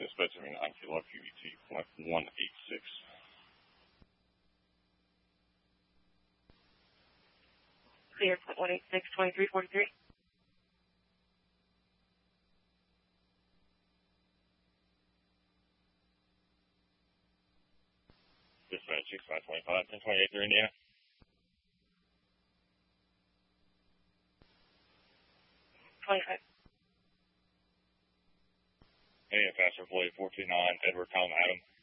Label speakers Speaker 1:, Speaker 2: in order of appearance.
Speaker 1: Dispatch 9 Kilo QET, flight 186.
Speaker 2: Clear, flight 186, 2343.
Speaker 1: Dispatch 6525, 1028 through Indiana. Any faster flight 429, Edward Tom Adam.